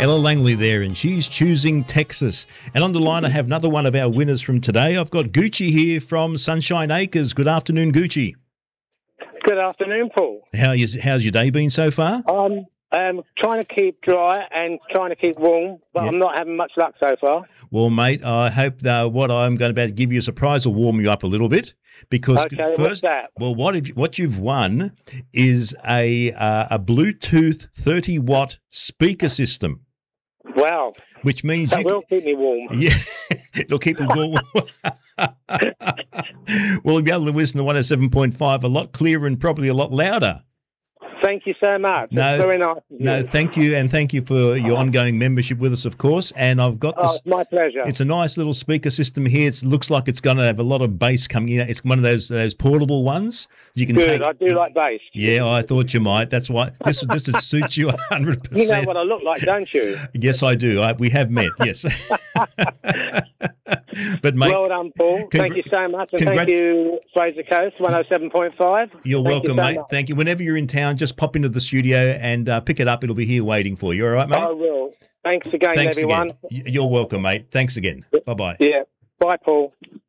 Ella Langley there, and she's choosing Texas. And on the line, I have another one of our winners from today. I've got Gucci here from Sunshine Acres. Good afternoon, Gucci. Good afternoon, Paul. How's your day been so far? I'm trying to keep dry and trying to keep warm, but I'm not having much luck so far. Well, mate, I hope what I'm going to give you a surprise will warm you up a little bit. Because okay, first, what's that? Well, what you've won is a Bluetooth 30-watt speaker system. Wow. Which means that will keep me warm. Yeah, it'll keep you warm. Well, you'll be able to listen to 107.5 a lot clearer and probably a lot louder. Thank you so much. It's very nice. No, thank you, and thank you for your ongoing membership with us, of course. And I've got this. It's my pleasure. It's a nice little speaker system here. It looks like it's going to have a lot of bass coming in. It's one of those portable ones you can Good. take. I do like bass. Yeah, I thought you might. That's why this would suit you 100%. You know what I look like, don't you? Yes, I do. We have met. Yes. But mate, well done, Paul. Thank you so much, and thank you, Fraser Coast 107.5. You're welcome, mate. Thank you. Whenever you're in town, just pop into the studio and pick it up. It'll be here waiting for you. All right, mate? I will. Thanks again, everyone. Again. You're welcome, mate. Thanks again. Bye-bye. Yeah. Bye, Paul.